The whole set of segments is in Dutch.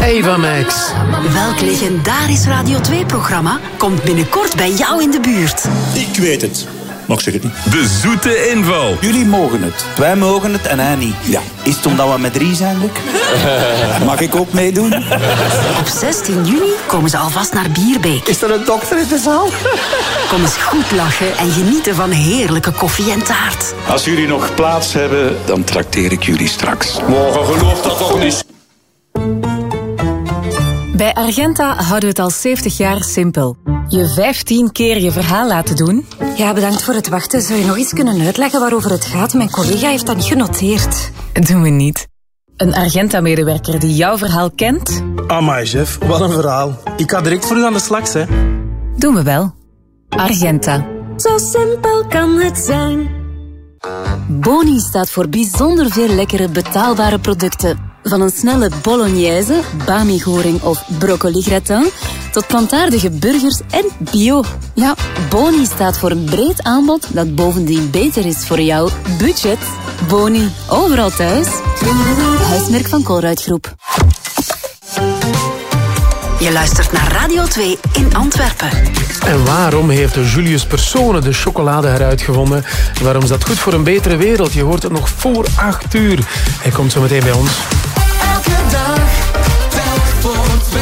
Eva Max. Welk legendarisch Radio 2-programma komt binnenkort bij jou in de buurt? Ik weet het. Maar ik zeg het niet. De zoete inval. Jullie mogen het. Wij mogen het en hij niet. Ja. Is het omdat we met 3 zijn, Luc? Mag ik ook meedoen? Op 16 juni komen ze alvast naar Bierbeek. Is er een dokter in de zaal? Kom eens goed lachen en genieten van heerlijke koffie en taart. Als jullie nog plaats hebben, dan trakteer ik jullie straks. Morgen gelooft dat toch niet. Bij Argenta houden we het al 70 jaar simpel. Je 15 keer je verhaal laten doen. Ja, bedankt voor het wachten. Zou je nog eens kunnen uitleggen waarover het gaat? Mijn collega heeft dat niet genoteerd. Doen we niet. Een Argenta-medewerker die jouw verhaal kent. Amai, chef, wat een verhaal. Ik ga direct voor u aan de slag, hè. Doen we wel. Argenta. Zo simpel kan het zijn. Boni staat voor bijzonder veel lekkere, betaalbare producten. Van een snelle bolognese, bami-goring of broccoli-gratin, tot plantaardige burgers en bio. Ja, Boni staat voor een breed aanbod dat bovendien beter is voor jouw budget. Boni, overal thuis. Huismerk van Colruyt Groep. Je luistert naar Radio 2 in Antwerpen. En waarom heeft de Julius Persone de chocolade heruitgevonden? En waarom is dat goed voor een betere wereld? Je hoort het nog voor 8 uur. Hij komt zo meteen bij ons. Elke dag, telk voor 2.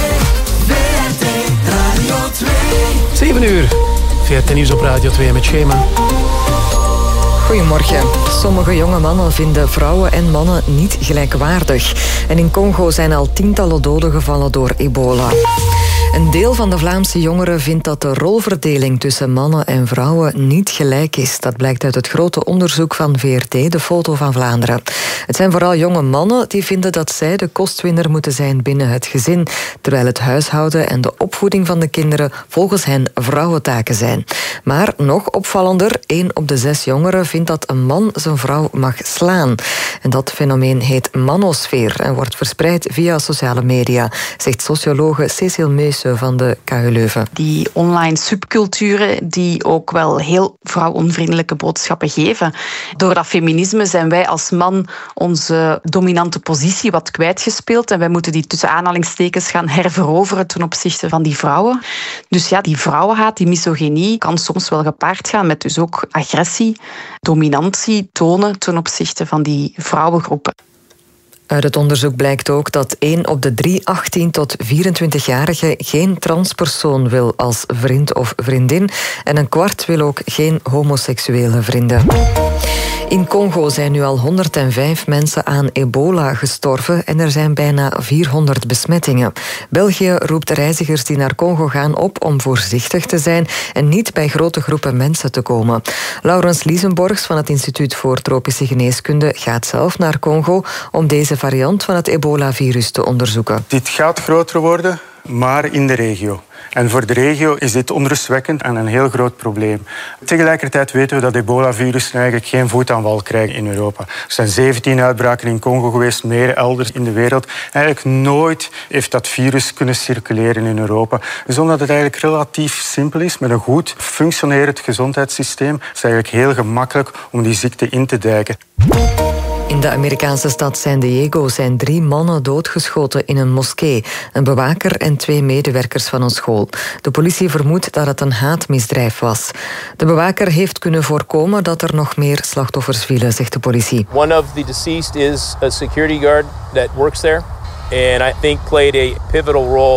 VRT Radio 2. 7 uur. VRT Nieuws op Radio 2 met Schema. Goedemorgen. Sommige jonge mannen vinden vrouwen en mannen niet gelijkwaardig. En in Congo zijn al tientallen doden gevallen door ebola. Een deel van de Vlaamse jongeren vindt dat de rolverdeling tussen mannen en vrouwen niet gelijk is. Dat blijkt uit het grote onderzoek van VRT, de Foto van Vlaanderen. Het zijn vooral jonge mannen die vinden dat zij de kostwinner moeten zijn binnen het gezin, terwijl het huishouden en de opvoeding van de kinderen volgens hen vrouwentaken zijn. Maar nog opvallender, 1 op de 6 jongeren vindt dat een man zijn vrouw mag slaan. En dat fenomeen heet manosfeer en wordt verspreid via sociale media, zegt sociologe Cecile Meus van de KU Leuven. Die online subculturen die ook wel heel vrouwonvriendelijke boodschappen geven. Door dat feminisme zijn wij als man onze dominante positie wat kwijtgespeeld en wij moeten die tussen aanhalingstekens gaan herveroveren ten opzichte van die vrouwen. Dus ja, die vrouwenhaat, die misogynie kan soms wel gepaard gaan met dus ook agressie, dominantie tonen ten opzichte van die vrouwengroepen. Uit het onderzoek blijkt ook dat 1 op de 3 18 tot 24-jarigen geen transpersoon wil als vriend of vriendin en 1/4 wil ook geen homoseksuele vrienden. In Congo zijn nu al 105 mensen aan ebola gestorven en er zijn bijna 400 besmettingen. België roept reizigers die naar Congo gaan op om voorzichtig te zijn en niet bij grote groepen mensen te komen. Laurens Liesenborgs van het Instituut voor Tropische Geneeskunde gaat zelf naar Congo om deze variant van het ebola-virus te onderzoeken. Dit gaat groter worden, maar in de regio. En voor de regio is dit onrustwekkend en een heel groot probleem. Tegelijkertijd weten we dat ebola-virus eigenlijk geen voet aan wal krijgen in Europa. Er zijn 17 uitbraken in Congo geweest, meer elders in de wereld. Eigenlijk nooit heeft dat virus kunnen circuleren in Europa. Dus omdat het eigenlijk relatief simpel is, met een goed functionerend gezondheidssysteem, is het eigenlijk heel gemakkelijk om die ziekte in te dijken. In de Amerikaanse stad San Diego zijn 3 mannen doodgeschoten in een moskee. Een bewaker en 2 medewerkers van een school. De politie vermoedt dat het een haatmisdrijf was. De bewaker heeft kunnen voorkomen dat er nog meer slachtoffers vielen, zegt de politie. One of the deceased is a security guard that works there and I think played a pivotal role